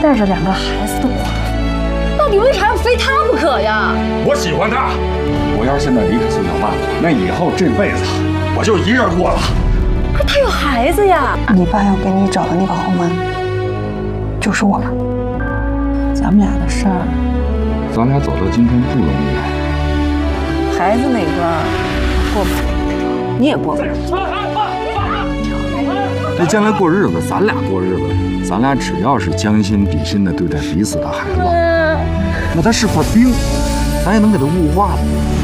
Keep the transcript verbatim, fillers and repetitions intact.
带着两个孩子的我，到底为啥要非他不可呀？ 我喜欢他，我要是现在离开孙小曼，那以后这辈子我就一人过了。 可他有孩子呀！ 你爸要给你找的那个后妈，就是我了。咱们俩的事儿， 咱俩走到今天不容易。 孩子那关过不了，你也过不了。 那将来过日子，咱俩过日子，咱俩只要是将心比心的对待彼此的孩子，那他是块冰，咱也能给他物化了。